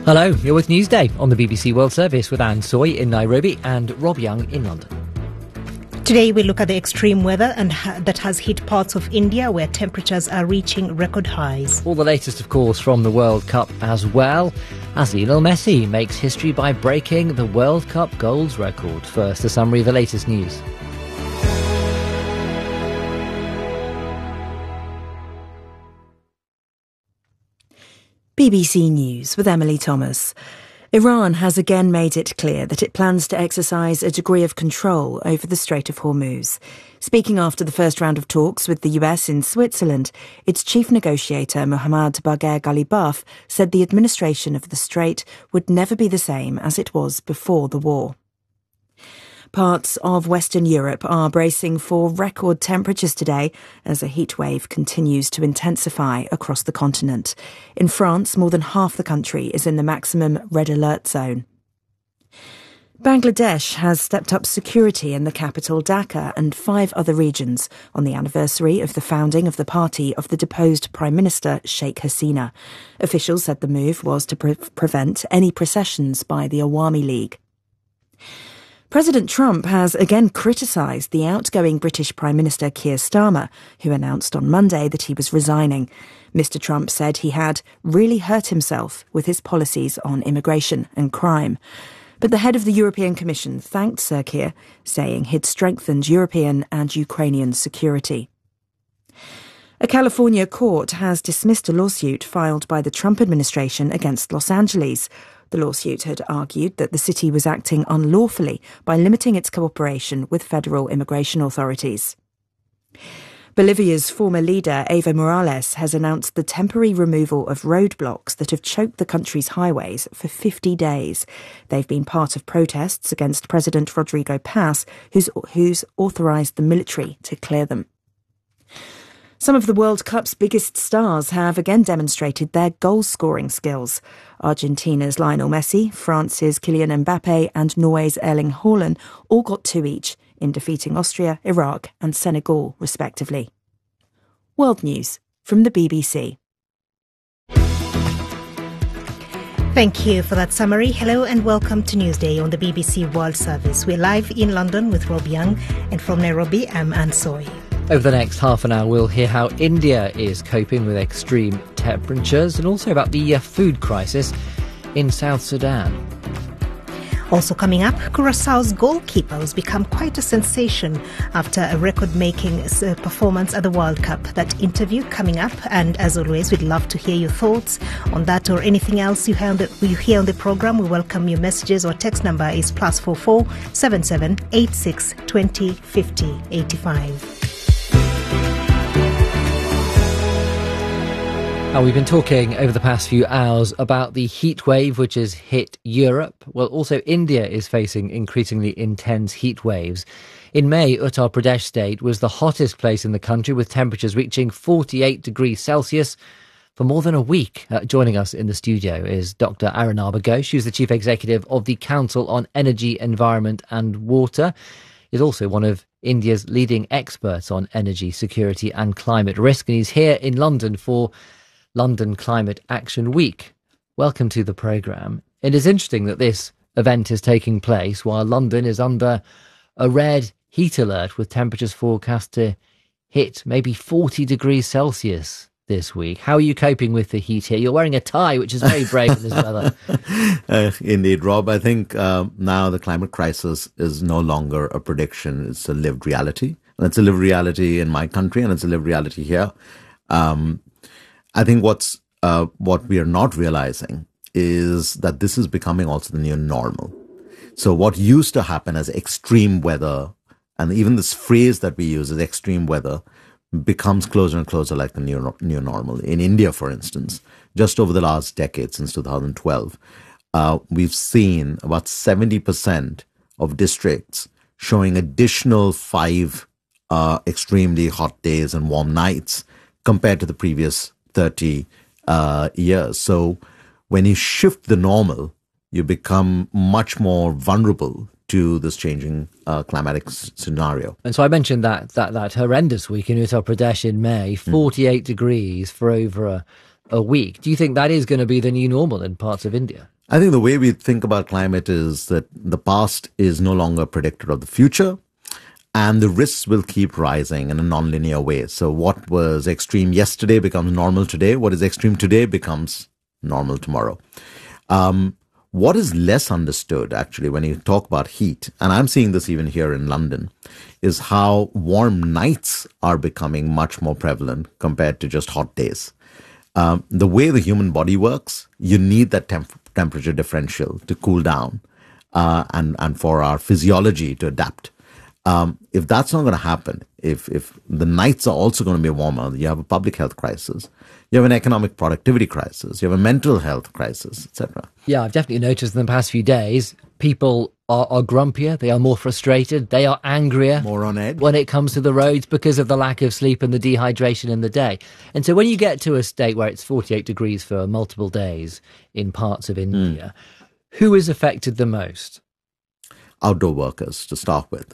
Hello, you're with Newsday on the BBC World Service with Anne Soy in Nairobi and Rob Young in London. Today we look at the extreme weather that has hit parts of India where temperatures are reaching record highs. All the latest, of course, from the World Cup as well, as Lionel Messi makes history by breaking the World Cup goals record. First, a summary of the latest news. BBC News with Emily Thomas. Iran has again made it clear that it plans to exercise a degree of control over the Strait of Hormuz. Speaking after the first round of talks with the US in Switzerland, its chief negotiator Mohammad Bagher Ghalibaf said the administration of the strait would never be the same as it was before the war. Parts of Western Europe are bracing for record temperatures today as a heatwave continues to intensify across the continent. In France, more than half the country is in the maximum red alert zone. Bangladesh has stepped up security in the capital Dhaka and 5 other regions on the anniversary of the founding of the party of the deposed Prime Minister Sheikh Hasina. Officials said the move was to prevent any processions by the Awami League. President Trump has again criticised the outgoing British Prime Minister Keir Starmer, who announced on Monday that he was resigning. Mr. Trump said he had really hurt himself with his policies on immigration and crime. But the head of the European Commission thanked Sir Keir, saying he'd strengthened European and Ukrainian security. A California court has dismissed a lawsuit filed by the Trump administration against Los Angeles. The lawsuit had argued that the city was acting unlawfully by limiting its cooperation with federal immigration authorities. Bolivia's former leader, Evo Morales, has announced the temporary removal of roadblocks that have choked the country's highways for 50 days. They've been part of protests against President Rodrigo Paz, who's authorised the military to clear them. Some of the World Cup's biggest stars have again demonstrated their goal-scoring skills. Argentina's Lionel Messi, France's Kylian Mbappe and Norway's Erling Haaland all got 2 each in defeating Austria, Iraq and Senegal, respectively. World News from the BBC. Thank you for that summary. Hello and welcome to Newsday on the BBC World Service. We're live in London with Rob Young, and from Nairobi, I'm Anne Soy. Over the next half an hour, we'll hear how India is coping with extreme temperatures and also about the food crisis in South Sudan. Also coming up, Curaçao's goalkeeper has become quite a sensation after a record-making performance at the World Cup. That interview coming up, and as always, we'd love to hear your thoughts on that or anything else you hear on the programme. We welcome your messages. Our text number is +44 77 86 20 50 85. Now, we've been talking over the past few hours about the heat wave which has hit Europe. Well, also India is facing increasingly intense heat waves. In May, Uttar Pradesh state was the hottest place in the country, with temperatures reaching 48 degrees Celsius for more than a week. Joining us in the studio is Dr. Arunabha Ghosh, who's the Chief Executive of the Council on Energy, Environment and Water. He's also one of India's leading experts on energy security and climate risk, and he's here in London for London Climate Action Week. Welcome to the programme. It is interesting that this event is taking place while London is under a red heat alert, with temperatures forecast to hit maybe 40 degrees Celsius this week. How are you coping with the heat here? You're wearing a tie, which is very brave in this weather. Indeed, Rob. I think now the climate crisis is no longer a prediction. It's a lived reality. And it's a lived reality in my country, and it's a lived reality here. I think what we are not realizing is that this is becoming also the new normal. So what used to happen as extreme weather, and even this phrase that we use as extreme weather, becomes closer and closer like the new normal. In India, for instance, just over the last decade, since 2012, we've seen about 70% of districts showing additional 5 extremely hot days and warm nights compared to the previous 30 years. So when you shift the normal, you become much more vulnerable to this changing climatic scenario. And so I mentioned that horrendous week in Uttar Pradesh in May, 48 degrees for over a week. Do you think that is going to be the new normal in parts of India? I think the way we think about climate is that the past is no longer a predictor of the future, and the risks will keep rising in a nonlinear way. So what was extreme yesterday becomes normal today. What is extreme today becomes normal tomorrow. What is less understood, actually, when you talk about heat, and I'm seeing this even here in London, is how warm nights are becoming much more prevalent compared to just hot days. The way the human body works, you need that temperature differential to cool down and for our physiology to adapt. If that's not going to happen, if the nights are also going to be warmer, you have a public health crisis, you have an economic productivity crisis, you have a mental health crisis, etc. Yeah, I've definitely noticed in the past few days, people are grumpier, they are more frustrated, they are angrier. More on edge. When it comes to the roads because of the lack of sleep and the dehydration in the day. And so when you get to a state where it's 48 degrees for multiple days in parts of India, who is affected the most? Outdoor workers, to start with.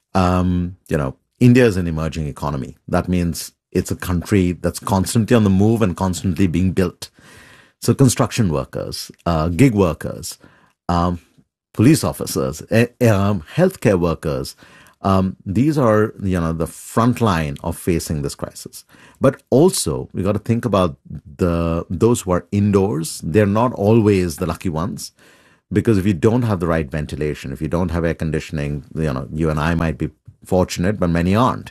India is an emerging economy. That means it's a country that's constantly on the move and constantly being built. So construction workers, gig workers, police officers, healthcare workers, these are, the front line of facing this crisis. But also, we got to think about those who are indoors. They're not always the lucky ones. Because if you don't have the right ventilation, if you don't have air conditioning, you and I might be fortunate, but many aren't.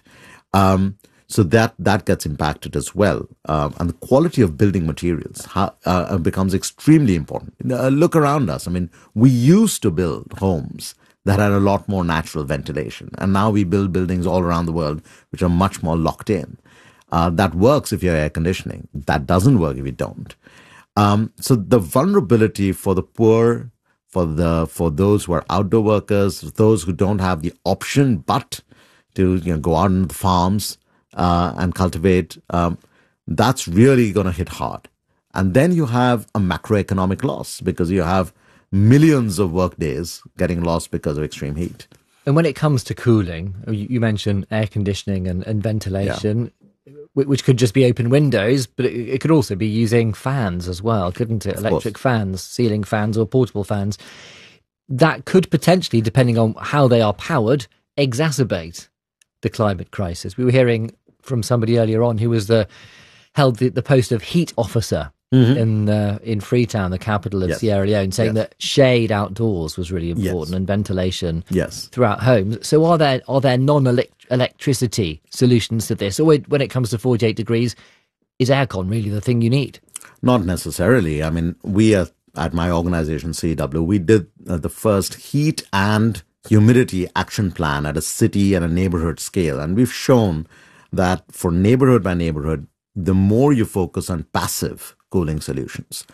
So that gets impacted as well. And the quality of building materials becomes extremely important. Look around us. I mean, we used to build homes that had a lot more natural ventilation. And now we build buildings all around the world which are much more locked in. That works if you have air conditioning. That doesn't work if you don't. So the vulnerability for the poor, for those who are outdoor workers, those who don't have the option but to go out on the farms and cultivate, that's really going to hit hard. And then you have a macroeconomic loss because you have millions of work days getting lost because of extreme heat. And when it comes to cooling, you mentioned air conditioning and ventilation. Yeah. Which could just be open windows, but it could also be using fans as well, couldn't it? Electric fans, ceiling fans or portable fans. That could potentially, depending on how they are powered, exacerbate the climate crisis. We were hearing from somebody earlier on who held the post of heat officer in Freetown, the capital of Sierra Leone, saying that shade outdoors was really important and ventilation throughout homes. So are there non-electricity solutions to this? Or when it comes to 48 degrees, is aircon really the thing you need? Not necessarily. I mean, we at my organization, CEW, we did the first heat and humidity action plan at a city and a neighborhood scale. And we've shown that for neighborhood by neighborhood, the more you focus on passive cooling solutions,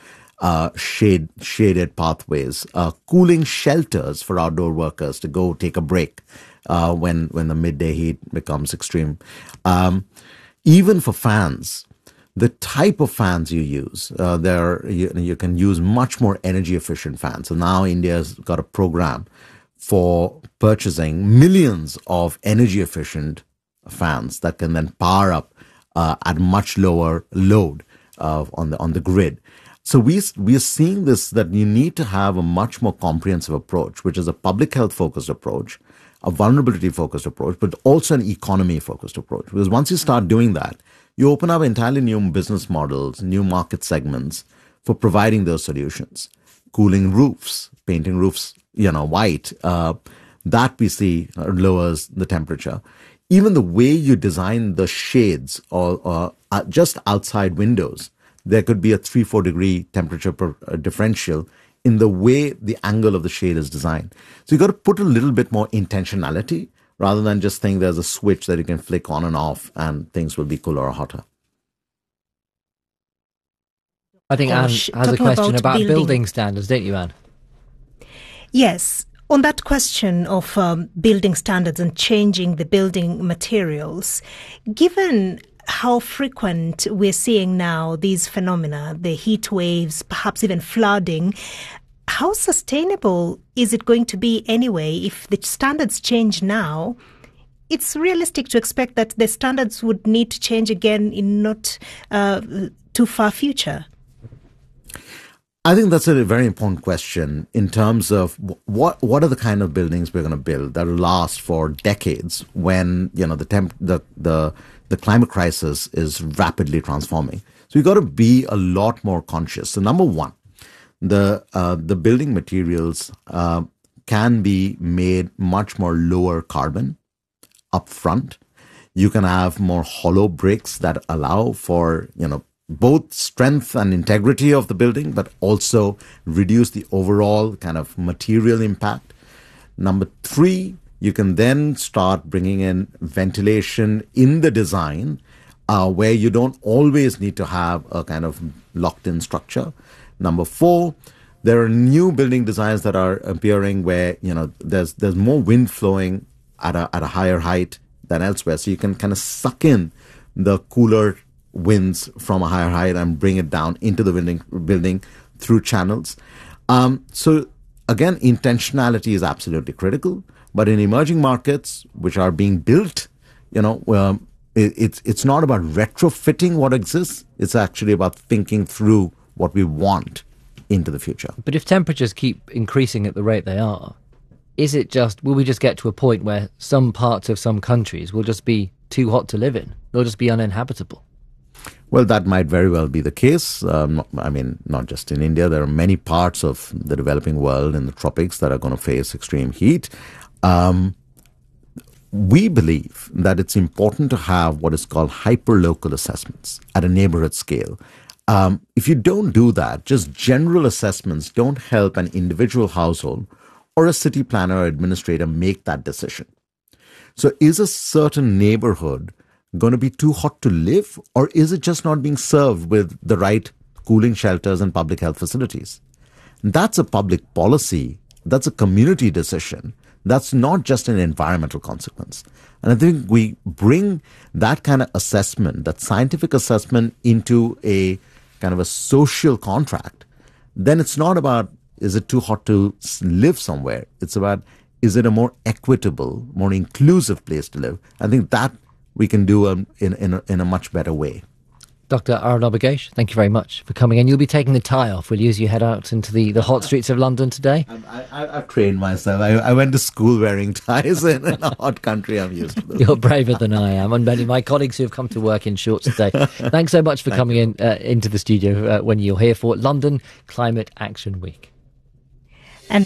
shaded pathways, cooling shelters for outdoor workers to go take a break when the midday heat becomes extreme. Even for fans, the type of fans you use, you can use much more energy efficient fans. So now India's got a program for purchasing millions of energy efficient fans that can then power up at much lower load on the grid. So we are seeing this, that you need to have a much more comprehensive approach, which is a public health focused approach, a vulnerability focused approach, but also an economy focused approach. Because once you start doing that, you open up entirely new business models, new market segments for providing those solutions. Cooling roofs, painting roofs, white, that we see lowers the temperature. Even the way you design the shades or just outside windows, there could be a 3-4 degree temperature differential in the way the angle of the shade is designed. So you've got to put a little bit more intentionality rather than just think there's a switch that you can flick on and off and things will be cooler or hotter. I think Anne has a question about building standards, don't you, Anne? Yes. On that question of building standards and changing the building materials, given how frequent we're seeing now these phenomena, the heat waves, perhaps even flooding, how sustainable is it going to be anyway if the standards change now? It's realistic to expect that the standards would need to change again in not too far future. I think that's a very important question in terms of what are the kind of buildings we're going to build that will last for decades when the climate crisis is rapidly transforming. So we've got to be a lot more conscious. So number one, the building materials can be made much more lower carbon up front. You can have more hollow bricks that allow for both strength and integrity of the building, but also reduce the overall kind of material impact. Number three, you can then start bringing in ventilation in the design where you don't always need to have a kind of locked-in structure. Number four, there are new building designs that are appearing where there's more wind flowing at a higher height than elsewhere, so you can kind of suck in the cooler winds from a higher height and bring it down into the building through channels. So again, intentionality is absolutely critical. But in emerging markets, which are being built, it's not about retrofitting what exists. It's actually about thinking through what we want into the future. But if temperatures keep increasing at the rate they are, will we just get to a point where some parts of some countries will just be too hot to live in? They'll just be uninhabitable? Well, that might very well be the case. Not just in India. There are many parts of the developing world in the tropics that are going to face extreme heat. We believe that it's important to have what is called hyperlocal assessments at a neighborhood scale. If you don't do that, just general assessments don't help an individual household or a city planner or administrator make that decision. So is a certain neighborhood going to be too hot to live, or is it just not being served with the right cooling shelters and public health facilities? That's a public policy. That's a community decision. That's not just an environmental consequence. And I think we bring that kind of assessment, that scientific assessment, into a kind of a social contract. Then it's not about, is it too hot to live somewhere? It's about, is it a more equitable, more inclusive place to live? I think that we can do in a much better way. Dr. Arun Obagesh, thank you very much for coming in. You'll be taking the tie off, will you, as you head out into the hot streets of London today? I've trained myself. I went to school wearing ties in a hot country. I'm used to this. You're braver than I am, and many of my colleagues who have come to work in shorts today. Thanks so much for coming in into the studio when you're here for London Climate Action Week. And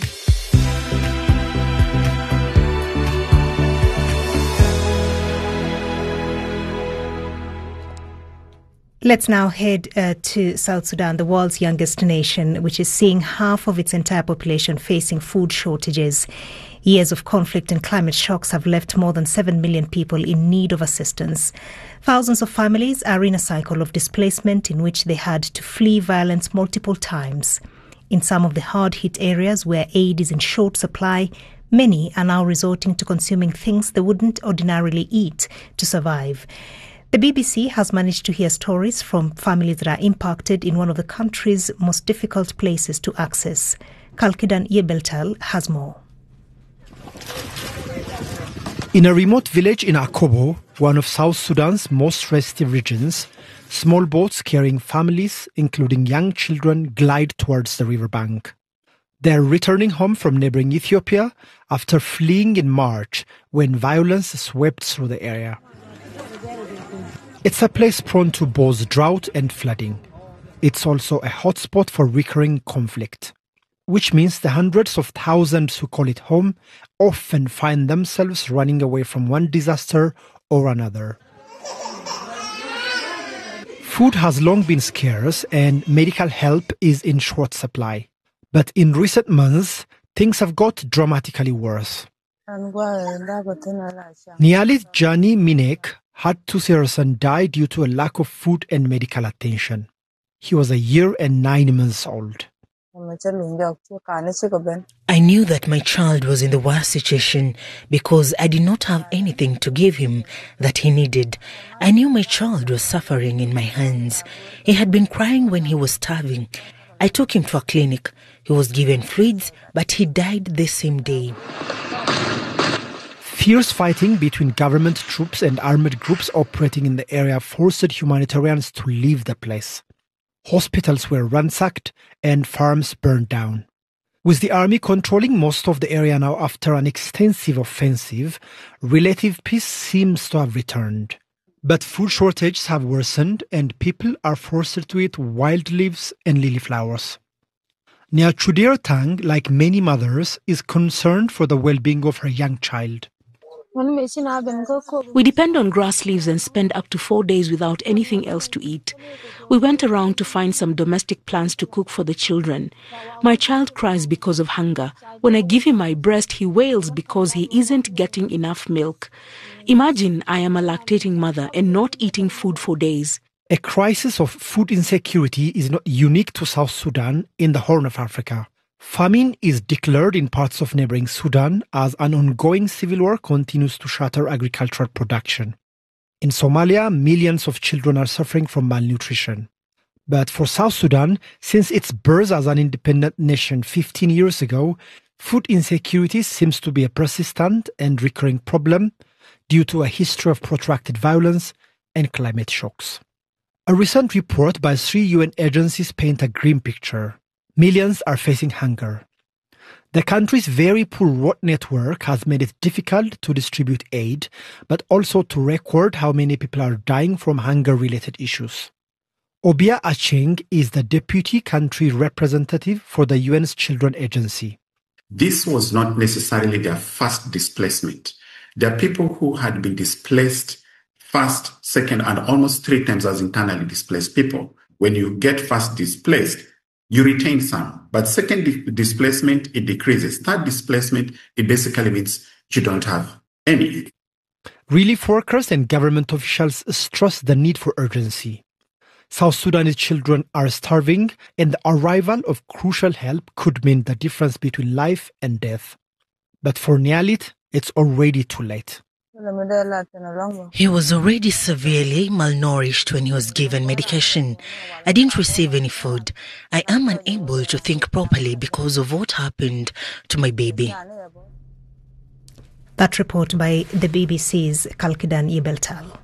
let's now head to South Sudan, the world's youngest nation, which is seeing half of its entire population facing food shortages. Years of conflict and climate shocks have left more than 7 million people in need of assistance. Thousands of families are in a cycle of displacement in which they had to flee violence multiple times. In some of the hard-hit areas where aid is in short supply, many are now resorting to consuming things they wouldn't ordinarily eat to survive. The BBC has managed to hear stories from families that are impacted in one of the country's most difficult places to access. Kalkidan Yebeltal has more. In a remote village in Akobo, one of South Sudan's most restive regions, small boats carrying families, including young children, glide towards the riverbank. They are returning home from neighboring Ethiopia after fleeing in March when violence swept through the area. It's a place prone to both drought and flooding. It's also a hotspot for recurring conflict, which means the hundreds of thousands who call it home often find themselves running away from one disaster or another. Food has long been scarce and medical help is in short supply. But in recent months, things have got dramatically worse. Nialit Jani Minek had to see her son die due to a lack of food and medical attention. He was 1 year and 9 months old. I knew that my child was in the worst situation because I did not have anything to give him that he needed. I knew my child was suffering in my hands. He had been crying when he was starving. I took him to a clinic. He was given fluids, but he died the same day. Fierce fighting between government troops and armed groups operating in the area forced humanitarians to leave the place. Hospitals were ransacked and farms burned down. With the army controlling most of the area now after an extensive offensive, relative peace seems to have returned. But food shortages have worsened and people are forced to eat wild leaves and lily flowers. Nia Chudir Tang, like many mothers, is concerned for the well-being of her young child. We depend on grass leaves and spend up to 4 days without anything else to eat. We went around to find some domestic plants to cook for the children. My child cries because of hunger. When I give him my breast, he wails because he isn't getting enough milk. Imagine I am a lactating mother and not eating food for days. A crisis of food insecurity is not unique to South Sudan in the Horn of Africa. Famine is declared in parts of neighboring Sudan as an ongoing civil war continues to shatter agricultural production. In Somalia, millions of children are suffering from malnutrition. But for South Sudan, since its birth as an independent nation 15 years ago, food insecurity seems to be a persistent and recurring problem due to a history of protracted violence and climate shocks. A recent report by 3 UN agencies paints a grim picture. Millions are facing hunger. The country's very poor road network has made it difficult to distribute aid, but also to record how many people are dying from hunger-related issues. Obia Acheng is the deputy country representative for the UN's Children Agency. This was not necessarily their first displacement. There are people who had been displaced first, second, and almost 3 times as internally displaced people. When you get first displaced, you retain some. But second displacement, it decreases. Third displacement, it basically means you don't have any. Relief workers and government officials stress the need for urgency. South Sudanese children are starving, and the arrival of crucial help could mean the difference between life and death. But for Nialit, it's already too late. He was already severely malnourished when he was given medication. I didn't receive any food. I am unable to think properly because of what happened to my baby. That report by the BBC's Kalkidan Yebeltal.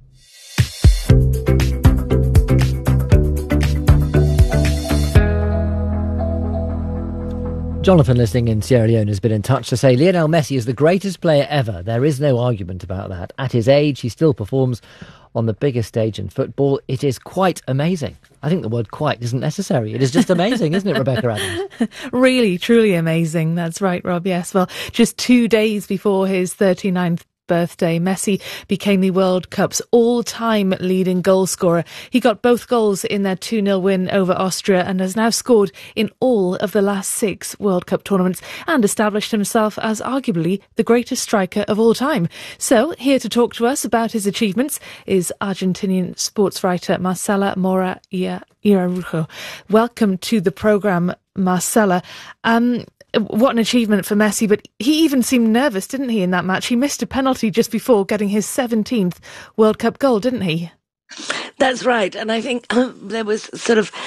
Jonathan, listening in Sierra Leone, has been in touch to say Lionel Messi is the greatest player ever. There is no argument about that. At his age, he still performs on the biggest stage in football. It is quite amazing. I think the word quite isn't necessary. It is just amazing, isn't it, Rebecca Adams? Really, truly amazing. That's right, Rob. Yes. Well, just 2 days before his 39th birthday, Messi became the World Cup's all-time leading goal scorer. He got both goals in their 2-0 win over Austria and has now scored in all of the last 6 World Cup tournaments and established himself as arguably the greatest striker of all time. So, here to talk to us about his achievements is Argentinian sports writer Marcela Mora Irarujo. Welcome to the programme, Marcela. What an achievement for Messi, but he even seemed nervous, didn't he, in that match? He missed a penalty just before getting his 17th World Cup goal, didn't he? That's right. And I think there was sort of,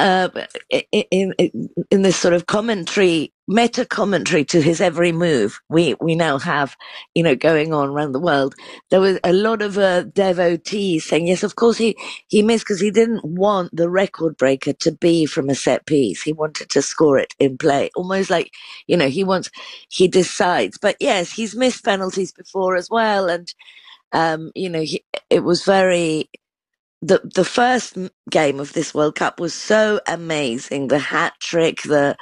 in this sort of commentary, meta commentary to his every move we now have, going on around the world. There was a lot of devotees saying, yes, of course he missed because he didn't want the record breaker to be from a set piece. He wanted to score it in play, almost like, he decides. But yes, he's missed penalties before as well. And, it was very... The first game of this World Cup was so amazing. The hat trick, the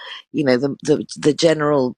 general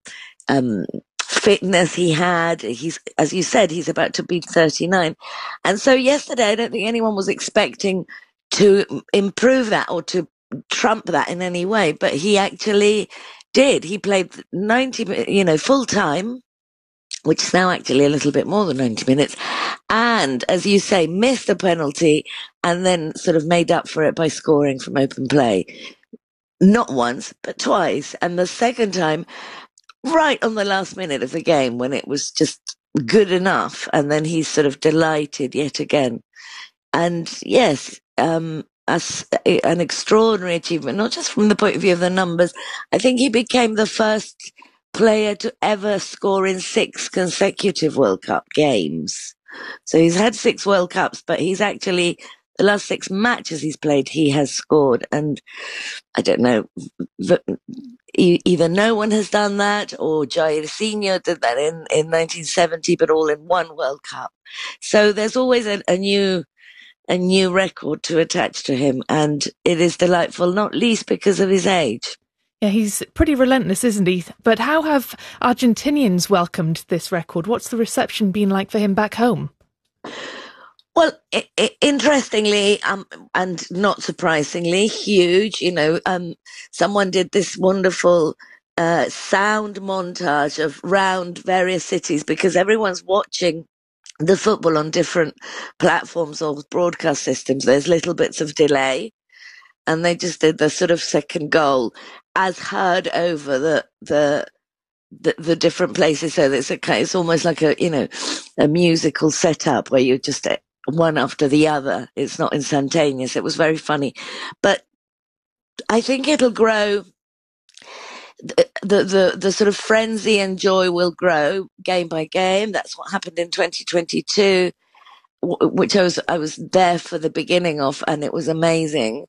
fitness he had. He's, as you said, he's about to be 39. And so yesterday, I don't think anyone was expecting to improve that or to trump that in any way, but he actually did. He played 90, full time, which is now actually a little bit more than 90 minutes. And, as you say, missed a penalty and then sort of made up for it by scoring from open play. Not once, but twice. And the second time, right on the last minute of the game when it was just good enough. And then he's sort of delighted yet again. And yes, as an extraordinary achievement, not just from the point of view of the numbers. I think he became the first player to ever score in 6 consecutive World Cup games. So he's had 6 World Cups, but he's actually the last 6 matches he's played, he has scored. And I don't know, either no one has done that or Jair Senior did that in 1970, but all in one World Cup. So there's always a new record to attach to him. And it is delightful, not least because of his age. Yeah, he's pretty relentless, isn't he? But how have Argentinians welcomed this record? What's the reception been like for him back home? Well, interestingly, and not surprisingly, huge. Someone did this wonderful sound montage of round various cities because everyone's watching the football on different platforms or broadcast systems. There's little bits of delay, and they just did the sort of second goal as heard over the different places. So it's almost like a musical setup where you're just one after the other. It's not instantaneous. It was very funny, but I think it'll grow. The sort of frenzy and joy will grow game by game. That's what happened in 2022, which I was there for the beginning of, and it was amazing.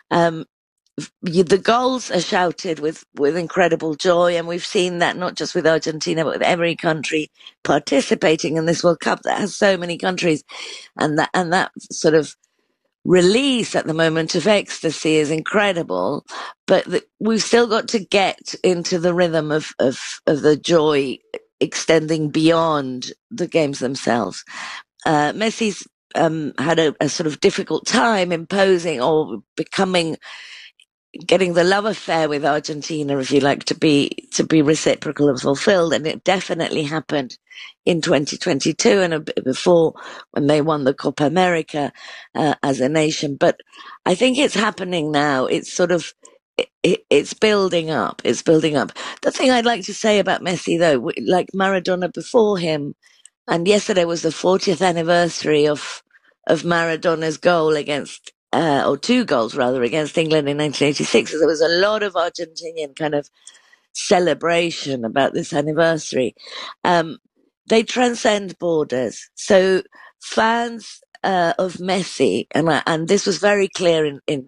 The goals are shouted with incredible joy, and we've seen that not just with Argentina but with every country participating in this World Cup that has so many countries, and that sort of release at the moment of ecstasy is incredible. But we've still got to get into the rhythm of the joy extending beyond the games themselves. Messi's had a sort of difficult time imposing or getting the love affair with Argentina, if you like, to be reciprocal and fulfilled. And it definitely happened in 2022 and a bit before when they won the Copa America as a nation. But I think it's happening now. It's sort of, it's building up. It's building up. The thing I'd like to say about Messi, though, like Maradona before him, and yesterday was the 40th anniversary of Maradona's goal against or 2 goals rather against England in 1986. So there was a lot of Argentinian kind of celebration about this anniversary. They transcend borders. So fans of Messi, and this was very clear in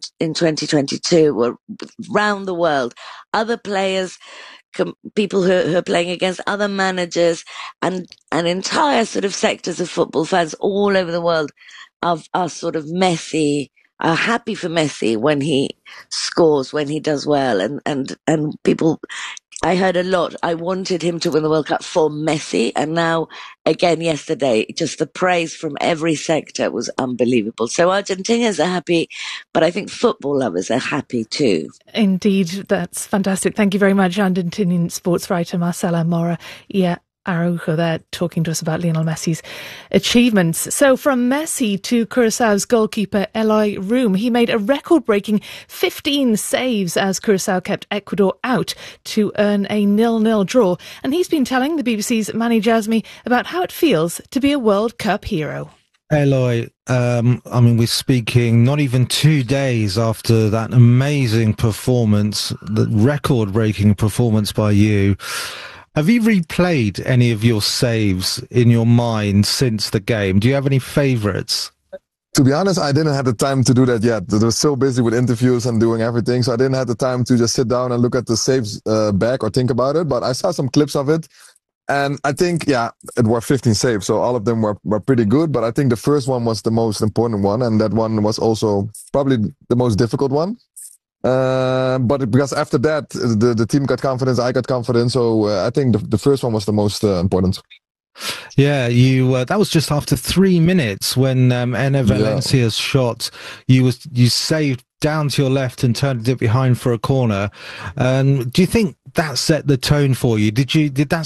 2022, were around the world. Other players, people who are playing against other managers, and entire sort of sectors of football fans all over the world are sort of Messi, are happy for Messi when he scores, when he does well, and people. I heard a lot. I wanted him to win the World Cup for Messi, and now again yesterday, just the praise from every sector was unbelievable. So Argentinians are happy, but I think football lovers are happy too. Indeed, that's fantastic. Thank you very much, Argentinian sports writer Marcela Mora. Yeah. Araujo there talking to us about Lionel Messi's achievements. So from Messi to Curaçao's goalkeeper Eloy Room, he made a record-breaking 15 saves as Curaçao kept Ecuador out to earn a 0-0 draw. And he's been telling the BBC's Mani Jasmi about how it feels to be a World Cup hero. Eloy, we're speaking not even 2 days after that amazing performance, the record-breaking performance by you. Have you replayed any of your saves in your mind since the game? Do you have any favourites? To be honest, I didn't have the time to do that yet. I was so busy with interviews and doing everything, so I didn't have the time to just sit down and look at the saves back or think about it. But I saw some clips of it, and I think, it were 15 saves, so all of them were pretty good. But I think the first one was the most important one, and that one was also probably the most difficult one. But because after that, the team got confidence, I got confidence. So I think the first one was the most important. Yeah, you. That was just after 3 minutes when Enner Valencia's shot. You saved down to your left and turned it behind for a corner. Do you think that set the tone for you? Did that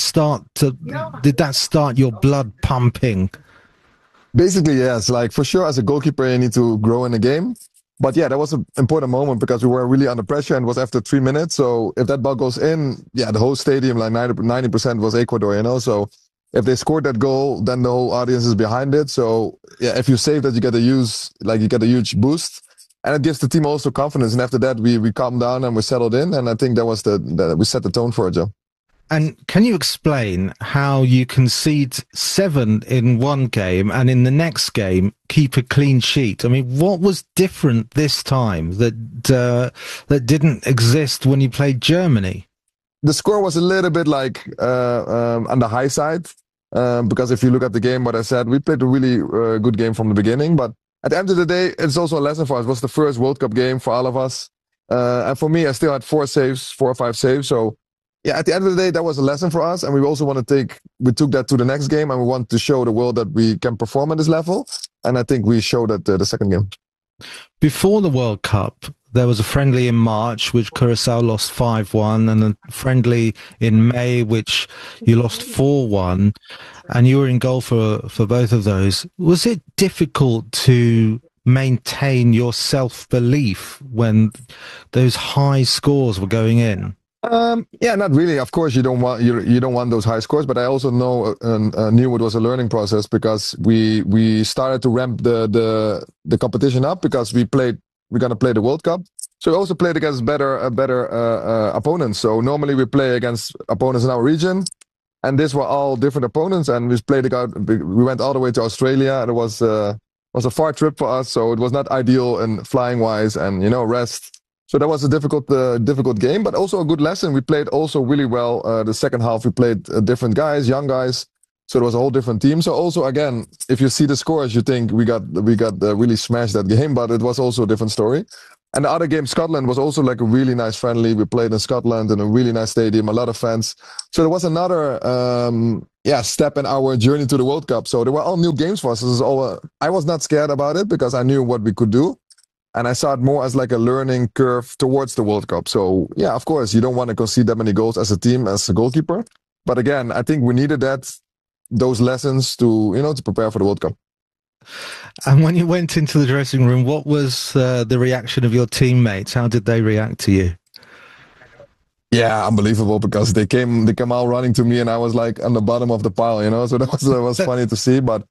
start your blood pumping? Basically, yes. Like for sure, as a goalkeeper, you need to grow in the game. But yeah, that was an important moment because we were really under pressure and it was after 3 minutes. So if that ball goes in, the whole stadium, like 90% was Ecuador, So if they scored that goal, then the whole audience is behind it. So yeah, if you save that, you get a huge boost. And it gives the team also confidence. And after that, we calmed down and we settled in. And I think that was we set the tone for it, Joe. And can you explain how you concede 7 in one game and in the next game keep a clean sheet? I mean, what was different this time that didn't exist when you played Germany? The score was a little bit like on the high side, because if you look at the game, what I said, we played a really good game from the beginning. But at the end of the day, it's also a lesson for us. It was the first World Cup game for all of us. And for me, I still had 4 or 5 saves. So yeah, at the end of the day, that was a lesson for us. And we also we took that to the next game, and we want to show the world that we can perform at this level. And I think we showed that the second game. Before the World Cup, there was a friendly in March, which Curaçao lost 5-1, and a friendly in May, which you lost 4-1, and you were in goal for both of those. Was it difficult to maintain your self-belief when those high scores were going in? Yeah, not really. Of course, you don't want those high scores, but I also knew it was a learning process, because we started to ramp the competition up, because we're gonna play the World Cup. So we also played against better opponents. So normally we play against opponents in our region, and these were all different opponents. And we went all the way to Australia, and it was a far trip for us. So it was not ideal in flying wise and rest. So that was a difficult game, but also a good lesson. We played also really well. The second half, we played different guys, young guys. So it was a whole different team. So also, again, if you see the scores, you think we got really smashed that game, but it was also a different story. And the other game, Scotland, was also like a really nice friendly. We played in Scotland in a really nice stadium, a lot of fans. So there was another step in our journey to the World Cup. So they were all new games for us. I was not scared about it, because I knew what we could do. And I saw it more as like a learning curve towards the World Cup. So yeah, of course, you don't want to concede that many goals as a team, as a goalkeeper. But again, I think we needed those lessons to prepare for the World Cup. And when you went into the dressing room, what was the reaction of your teammates? How did they react to you? Yeah, unbelievable, because they came all running to me, and I was like on the bottom of the pile, So that was funny to see. But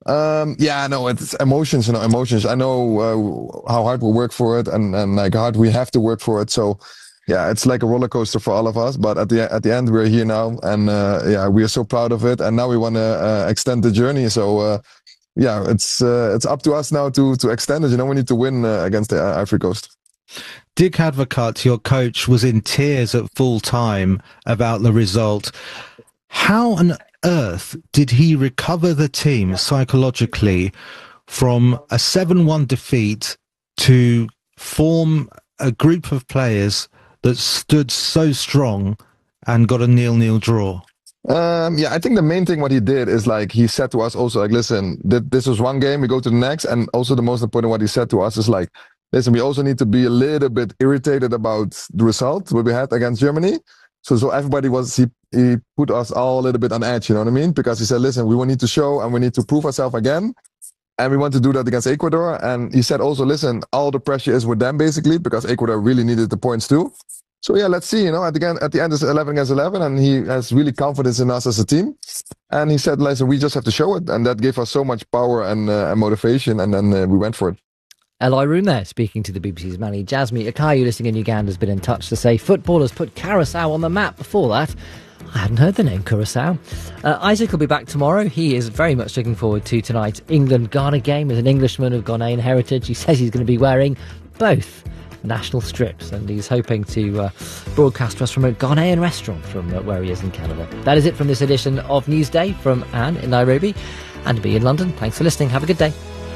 it's emotions, emotions. I know how hard we work for it, and like how hard we have to work for it. So yeah, it's like a roller coaster for all of us. But at the end, we're here now, and we are so proud of it. And now we want to extend the journey. So it's up to us now to extend it. We need to win against the Ivory Coast. Dick Advocaat, your coach, was in tears at full time about the result. How on earth did he recover the team psychologically from a 7-1 defeat to form a group of players that stood so strong and got a 0-0 draw? I think the main thing what he did is like he said to us also, like, listen, this was one game, we go to the next. And also the most important what he said to us is like, listen, we also need to be a little bit irritated about the result what we had against Germany. So everybody he put us all a little bit on edge, you know what I mean? Because he said, listen, we will need to show and we need to prove ourselves again. And we want to do that against Ecuador. And he said also, listen, all the pressure is with them basically, because Ecuador really needed the points too. So yeah, let's see, at the end it's 11 against 11, and he has really confidence in us as a team. And he said, listen, we just have to show it. And that gave us so much power and motivation. And then we went for it. Eli Room there, speaking to the BBC's Manny. Jasmine Akayu, listening in Uganda, has been in touch to say footballers put Curaçao on the map. Before that, I hadn't heard the name Curaçao. Isaac will be back tomorrow. He is very much looking forward to tonight's England-Ghana game. As an Englishman of Ghanaian heritage, he says he's going to be wearing both national strips, and he's hoping to broadcast to us from a Ghanaian restaurant from where he is in Canada. That is it from this edition of Newsday from Anne in Nairobi and me in London. Thanks for listening. Have a good day.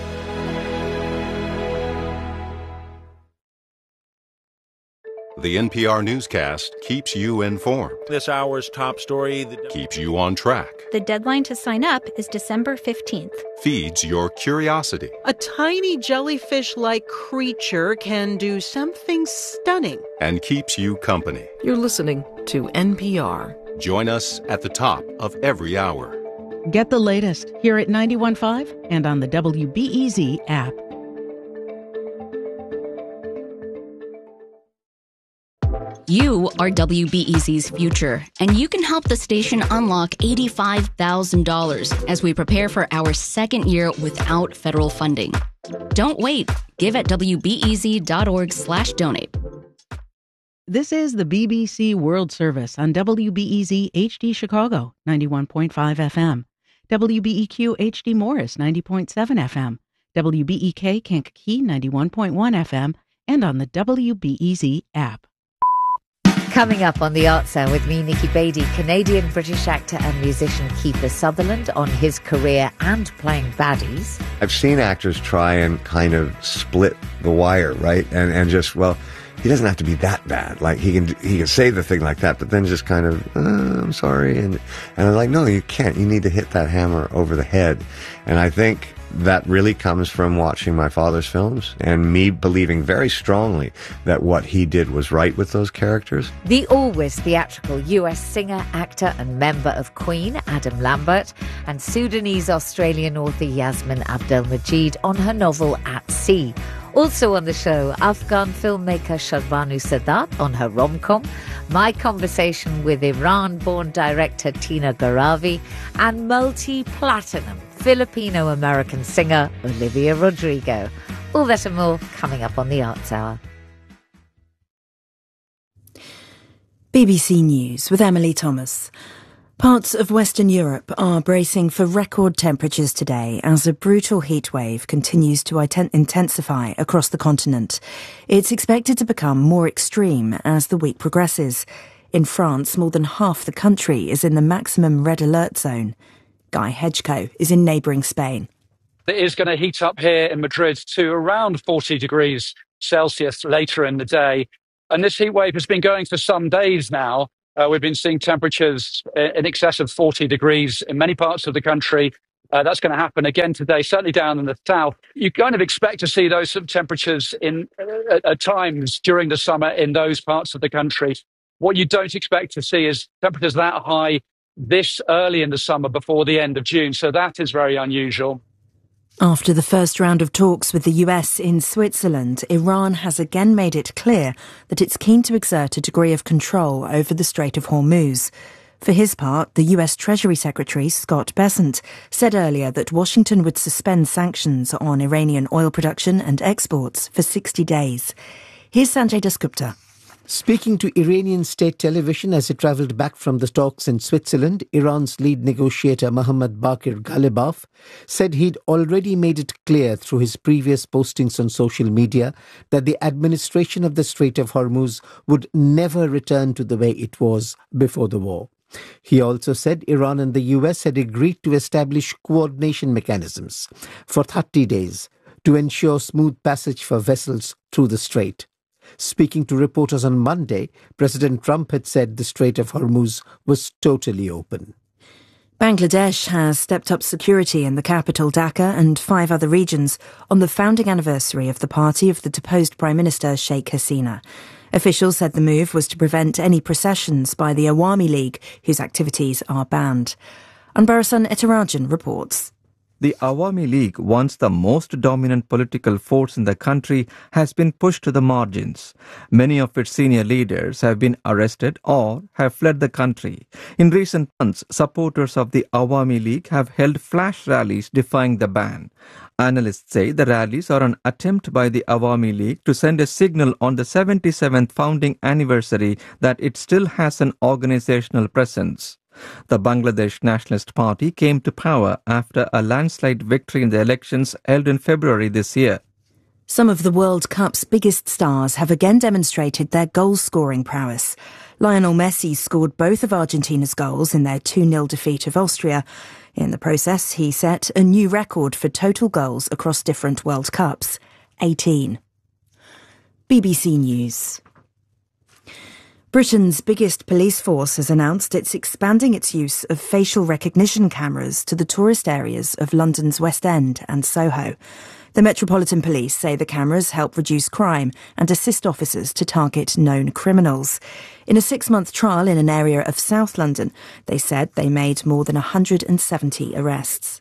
The NPR newscast keeps you informed. This hour's top story keeps you on track. The deadline to sign up is December 15th. Feeds your curiosity. A tiny jellyfish-like creature can do something stunning. And keeps you company. You're listening to NPR. Join us at the top of every hour. Get the latest here at 91.5 and on the WBEZ app. You are WBEZ's future, and you can help the station unlock $85,000 as we prepare for our second year without federal funding. Don't wait. Give at WBEZ.org/donate. This is the BBC World Service on WBEZ HD Chicago, 91.5 FM, WBEQ HD Morris, 90.7 FM, WBEK Kankakee, 91.1 FM, and on the WBEZ app. Coming up on the Arts Hour with me, Nikki Beattie, Canadian-British actor and musician Kiefer Sutherland on his career and playing baddies. I've seen actors try and kind of split the wire, right? And just, well, he doesn't have to be that bad. Like, he can say the thing like that, but then just kind of, I'm sorry. And I'm like, no, you can't. You need to hit that hammer over the head. And I think that really comes from watching my father's films and me believing very strongly that what he did was right with those characters. The always theatrical US singer, actor and member of Queen, Adam Lambert, and Sudanese-Australian author Yasmin Abdel-Majid on her novel At Sea. Also on the show, Afghan filmmaker Sharbanu Sadat on her rom-com, my conversation with Iran-born director Tina Garavi, and multi-platinum Filipino-American singer Olivia Rodrigo. All that and more coming up on the Arts Hour. BBC News with Emily Thomas. Parts of Western Europe are bracing for record temperatures today as a brutal heatwave continues to intensify across the continent. It's expected to become more extreme as the week progresses. In France, more than half the country is in the maximum red alert zone. Guy Hedgecoe is in neighbouring Spain. It is going to heat up here in Madrid to around 40 degrees Celsius later in the day. And this heat wave has been going for some days now. We've been seeing temperatures in excess of 40 degrees in many parts of the country. That's going to happen again today, certainly down in the south. You kind of expect to see those sort of temperatures at times during the summer in those parts of the country. What you don't expect to see is temperatures that high this early in the summer before the end of June. So that is very unusual. After the first round of talks with the US in Switzerland, Iran has again made it clear that it's keen to exert a degree of control over the Strait of Hormuz. For his part, the US Treasury Secretary, Scott Bessent, said earlier that Washington would suspend sanctions on Iranian oil production and exports for 60 days. Here's Sanjay Dasgupta. Speaking to Iranian state television as he travelled back from the talks in Switzerland, Iran's lead negotiator Mohammad Bakir Ghalibaf said he'd already made it clear through his previous postings on social media that the administration of the Strait of Hormuz would never return to the way it was before the war. He also said Iran and the US had agreed to establish coordination mechanisms for 30 days to ensure smooth passage for vessels through the strait. Speaking to reporters on Monday, President Trump had said the Strait of Hormuz was totally open. Bangladesh has stepped up security in the capital Dhaka and 5 other regions on the founding anniversary of the party of the deposed Prime Minister Sheikh Hasina. Officials said the move was to prevent any processions by the Awami League, whose activities are banned. Anbarasan Etarajan reports. The Awami League, once the most dominant political force in the country, has been pushed to the margins. Many of its senior leaders have been arrested or have fled the country. In recent months, supporters of the Awami League have held flash rallies defying the ban. Analysts say the rallies are an attempt by the Awami League to send a signal on the 77th founding anniversary that it still has an organizational presence. The Bangladesh Nationalist Party came to power after a landslide victory in the elections held in February this year. Some of the World Cup's biggest stars have again demonstrated their goal-scoring prowess. Lionel Messi scored both of Argentina's goals in their 2-0 defeat of Austria. In the process, he set a new record for total goals across different World Cups, 18. BBC News. Britain's biggest police force has announced it's expanding its use of facial recognition cameras to the tourist areas of London's West End and Soho. The Metropolitan Police say the cameras help reduce crime and assist officers to target known criminals. In a 6-month trial in an area of South London, they said they made more than 170 arrests.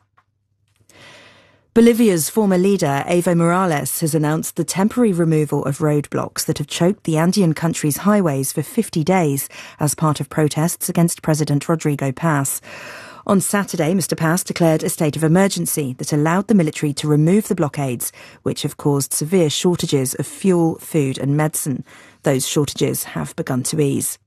Bolivia's former leader, Evo Morales, has announced the temporary removal of roadblocks that have choked the Andean country's highways for 50 days as part of protests against President Rodrigo Paz. On Saturday, Mr. Paz declared a state of emergency that allowed the military to remove the blockades, which have caused severe shortages of fuel, food and medicine. Those shortages have begun to ease.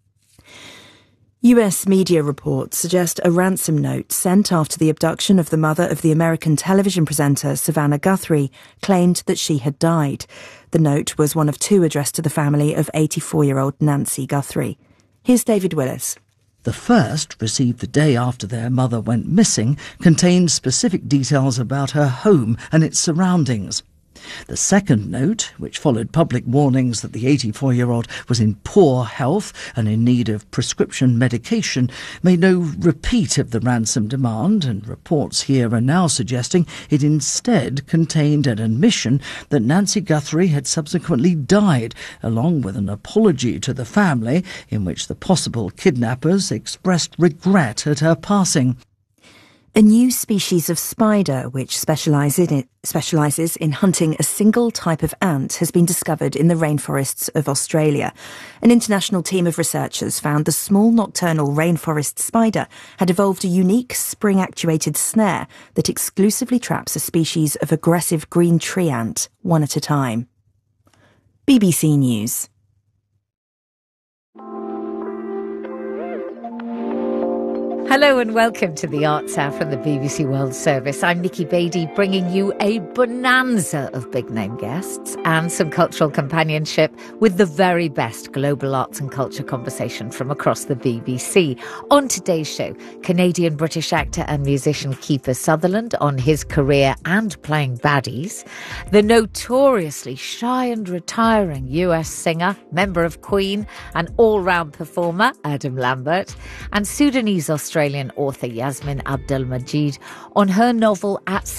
US media reports suggest a ransom note sent after the abduction of the mother of the American television presenter Savannah Guthrie claimed that she had died. The note was one of two addressed to the family of 84-year-old Nancy Guthrie. Here's David Willis. The first, received the day after their mother went missing, contained specific details about her home and its surroundings. The second note, which followed public warnings that the 84-year-old was in poor health and in need of prescription medication, made no repeat of the ransom demand, and reports here are now suggesting it instead contained an admission that Nancy Guthrie had subsequently died, along with an apology to the family in which the possible kidnappers expressed regret at her passing. A new species of spider, which specialises in hunting a single type of ant, has been discovered in the rainforests of Australia. An international team of researchers found the small nocturnal rainforest spider had evolved a unique spring-actuated snare that exclusively traps a species of aggressive green tree ant, one at a time. BBC News. Hello and welcome to the Arts Hour from the BBC World Service. I'm Nikki Beattie, bringing you a bonanza of big-name guests and some cultural companionship with the very best global arts and culture conversation from across the BBC. On today's show, Canadian-British actor and musician Kiefer Sutherland on his career and playing baddies, the notoriously shy and retiring US singer, member of Queen and all-round performer Adam Lambert, and Sudanese Australian author Yasmin Abdel-Majid on her novel At